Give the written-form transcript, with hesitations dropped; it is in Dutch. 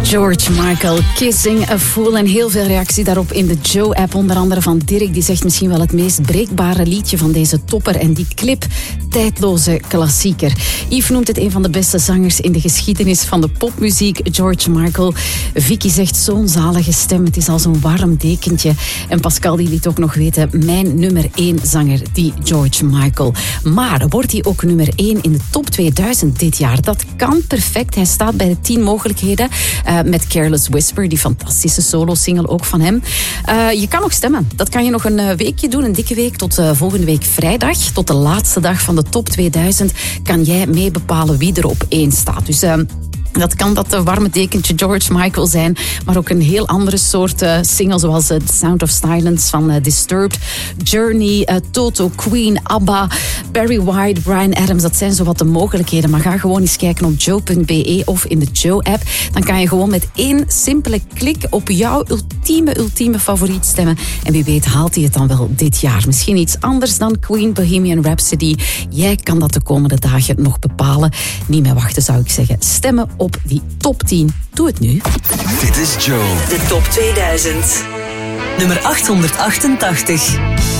George Michael, Kissing a Fool. En heel veel reactie daarop in de Joe-app. Onder andere van Dirk, die zegt misschien wel het meest breekbare liedje van deze topper. En die clip, tijdloze klassieker. Yves noemt het een van de beste zangers in de geschiedenis van de popmuziek, George Michael. Vicky zegt zo'n zalige stem, het is al zo'n warm dekentje. En Pascal die liet ook nog weten, mijn nummer 1 zanger, die George Michael. Maar wordt hij ook nummer 1 in de top 2000 dit jaar? Dat kan perfect. Hij staat bij de 10 mogelijkheden. Met Careless Whisper, die fantastische solo-single ook van hem. Je kan nog stemmen. Dat kan je nog een weekje doen, een dikke week, tot volgende week vrijdag. Tot de laatste dag van de top 2000 kan jij mee bepalen wie er op 1 staat. Dus dat kan dat warme dekentje George Michael zijn, maar ook een heel andere soort single, zoals The Sound of Silence van Disturbed, Journey, Toto, Queen, ABBA, Barry White, Bryan Adams. Dat zijn zo wat de mogelijkheden. Maar ga gewoon eens kijken op joe.be of in de Joe-app. Dan kan je gewoon met 1 simpele klik op jouw ultieme favoriet stemmen. En wie weet haalt hij het dan wel dit jaar. Misschien iets anders dan Queen, Bohemian Rhapsody. Jij kan dat de komende dagen nog bepalen. Niet meer wachten, zou ik zeggen. Stemmen op die top 10. Doe het nu. Dit is Joe. De top 2000. Nummer 888.